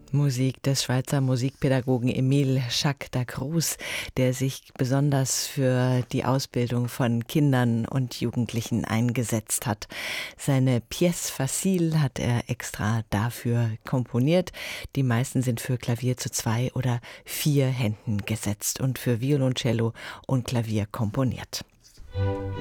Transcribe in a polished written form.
Musik des Schweizer Musikpädagogen Emile Jacques Dacruz, der sich besonders für die Ausbildung von Kindern und Jugendlichen eingesetzt hat. Seine Pièces faciles hat er extra dafür komponiert. Die meisten sind für Klavier zu 2 oder 4 Händen gesetzt und für Violoncello und Klavier komponiert.